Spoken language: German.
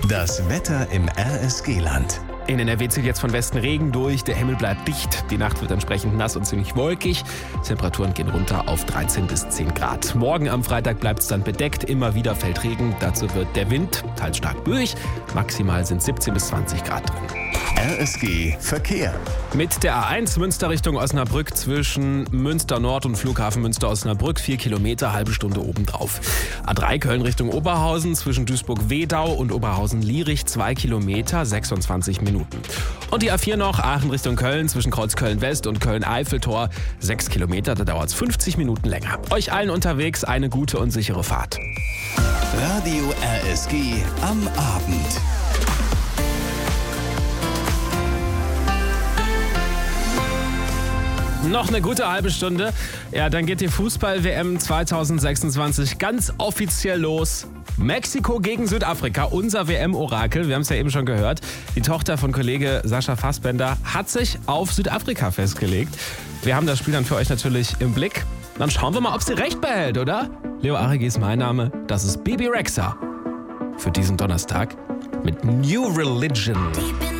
Das Wetter im RSG-Land. In NRW zieht jetzt von Westen Regen durch, der Himmel bleibt dicht, die Nacht wird entsprechend nass und ziemlich wolkig. Temperaturen gehen runter auf 13 bis 10 Grad. Morgen am Freitag bleibt es dann bedeckt, immer wieder fällt Regen, dazu wird der Wind teils stark böig, maximal sind 17 bis 20 Grad drin. RSG Verkehr. Mit der A1 Münster Richtung Osnabrück zwischen Münster Nord und Flughafen Münster-Osnabrück 4 Kilometer, halbe Stunde obendrauf. A3 Köln Richtung Oberhausen zwischen Duisburg-Wedau und Oberhausen-Lierich 2 Kilometer, 26 Minuten. Und die A4 noch, Aachen Richtung Köln zwischen Kreuzköln-West und Köln-Eiffeltor 6 Kilometer, da dauert es 50 Minuten länger. Euch allen unterwegs eine gute und sichere Fahrt. Radio RSG am Abend. Noch eine gute halbe Stunde. Ja, dann geht die Fußball-WM 2026 ganz offiziell los. Mexiko gegen Südafrika, unser WM-Orakel, wir haben es ja eben schon gehört. Die Tochter von Kollege Sascha Fassbender hat sich auf Südafrika festgelegt. Wir haben das Spiel dann für euch natürlich im Blick. Dann schauen wir mal, ob sie recht behält, oder? Leo Arigi ist mein Name, das ist Bebe Rexha. Für diesen Donnerstag mit New Religion.